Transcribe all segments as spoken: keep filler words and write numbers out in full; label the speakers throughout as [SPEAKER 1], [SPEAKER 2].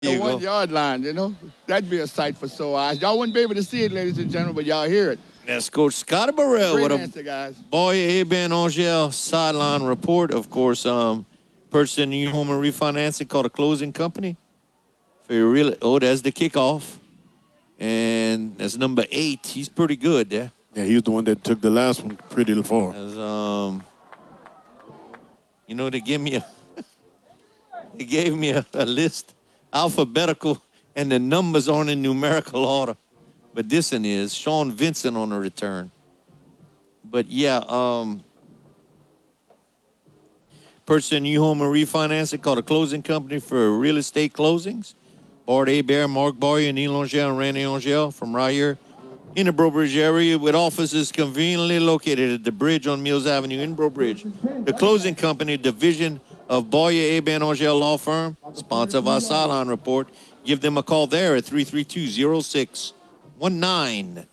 [SPEAKER 1] The one yard line, you know, that'd be a sight for sore eyes. Y'all wouldn't be able to see it, ladies and gentlemen, but y'all hear it.
[SPEAKER 2] That's Coach Scotty Burrell
[SPEAKER 1] Great
[SPEAKER 2] with
[SPEAKER 1] answer, guys.
[SPEAKER 2] a Boyer Eben Angel sideline report. Of course, um, purchasing new home and refinancing called a closing company. For your real, oh, that's the kickoff, and that's number eight. He's pretty good there.
[SPEAKER 3] Yeah, he was the one that took the last one pretty far.
[SPEAKER 2] As, um, you know, they gave me a, they gave me a, a list, alphabetical, and the numbers aren't in numerical order. But this one is Sean Vincent on the return. But yeah, um, purchasing a new home and refinancing called a closing company for real estate closings. Bart Hebert, Mark Boyer, Neil Angel, and Randy Angel from right here in the Breaux Bridge area with offices conveniently located at the bridge on Mills Avenue in Breaux Bridge. The closing company, division of Boyer Eben Angel Law Firm, sponsor of our sideline report. Give them a call there at three three two, zero six one nine.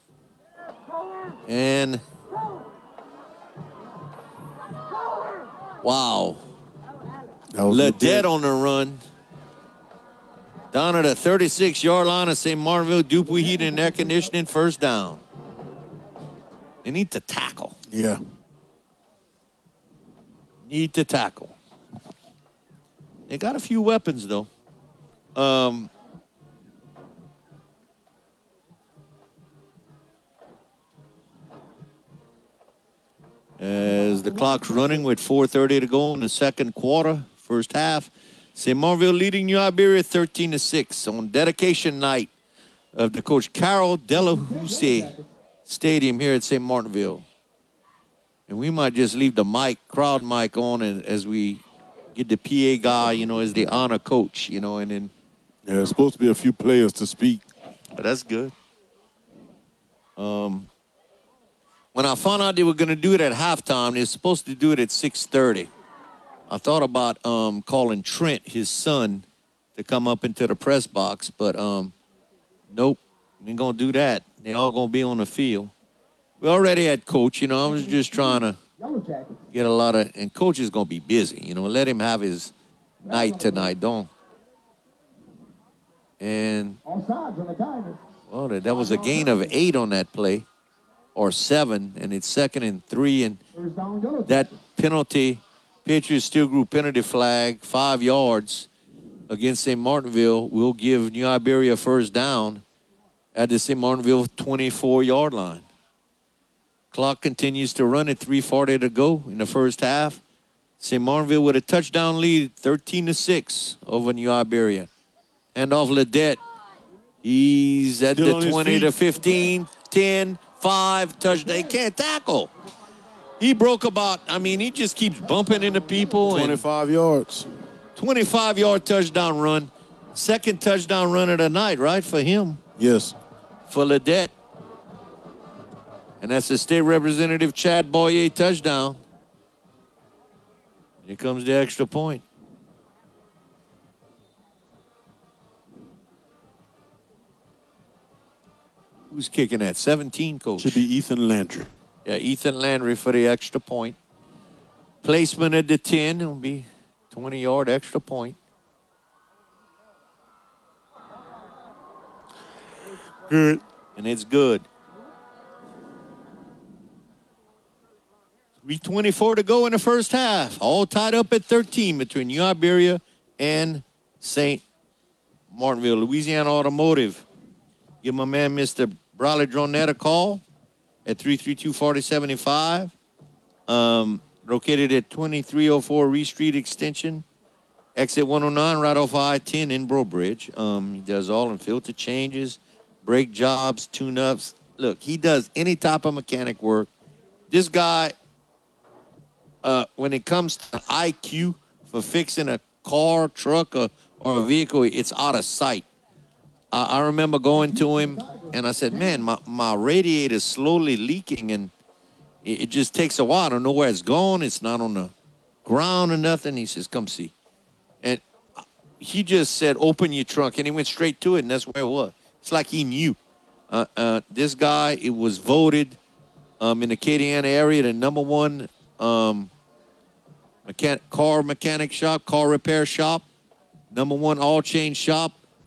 [SPEAKER 2] And wow. Ledette on the run. Down at the thirty-six-yard line of Saint Martinville, Dupuy Heat and Air Conditioning, first down. They need to tackle.
[SPEAKER 3] Yeah.
[SPEAKER 2] Need to tackle. They got a few weapons, though. Um, as the clock's running with four thirty to go in the second quarter, first half. Saint Martinville leading New Iberia thirteen to six on dedication night of the Coach Carol Delahousse Stadium here at Saint Martinville. And we might just leave the mic, crowd mic on and, as we get the P A guy, you know, as the honor coach, you know, and then.
[SPEAKER 3] Yeah, there's supposed to be a few players to speak.
[SPEAKER 2] But that's good. Um, when I found out they were going to do it at halftime, they were supposed to do it at six thirty. I thought about um, calling Trent, his son, to come up into the press box, but um, nope, we ain't going to do that. They all going to be on the field. We already had Coach, you know, I was just trying to get a lot of, and Coach is going to be busy, you know, let him have his night tonight, don't. And, well, that was a gain of eight on that play, or seven, and it's second and three, and that penalty, Patriots Steel Group penalty flag, five yards against Saint Martinville will give New Iberia first down at the Saint Martinville twenty-four-yard line. Clock continues to run at three forty to go in the first half. Saint Martinville with a touchdown lead, thirteen to six over New Iberia. Hand off Ledette. He's at
[SPEAKER 3] Still
[SPEAKER 2] the twenty to fifteen, ten, five, touchdown. They can't tackle. He broke about, I mean, he just keeps bumping into people.
[SPEAKER 3] twenty-five yards.
[SPEAKER 2] twenty-five-yard touchdown run. Second touchdown run of the night, right, for him?
[SPEAKER 3] Yes.
[SPEAKER 2] For Ledette. And that's the state representative Chad Boyer touchdown. Here comes the extra point. Who's kicking that? seventeen, Coach.
[SPEAKER 3] Should be Ethan Landry.
[SPEAKER 2] Yeah, Ethan Landry for the extra point. Placement at the ten will be twenty-yard extra point.
[SPEAKER 3] Good.
[SPEAKER 2] And it's good. three twenty-four to go in the first half. All tied up at thirteen between New Iberia and Saint Martinville. Louisiana Automotive. Give my man, Mister Bradley Dronette, a call at three three two, four seven five. Um, located at twenty-three oh four Reed Street Extension. Exit one oh nine right off I ten in Breaux Bridge. Um, he does all in filter changes, brake jobs, tune-ups. Look, he does any type of mechanic work. This guy, uh, when it comes to I Q for fixing a car, truck, or, or a vehicle, it's out of sight. I, I remember going to him, and I said, man, my, my radiator's slowly leaking, and it, it just takes a while. I don't know where it's going. It's not on the ground or nothing. He says, come see. And he just said, open your trunk, and he went straight to it, and that's where it was. It's like he knew. Uh, uh, this guy, it was voted um, in the Acadiana area the number one um, mechan- car mechanic shop, car repair shop, number one all-chain shop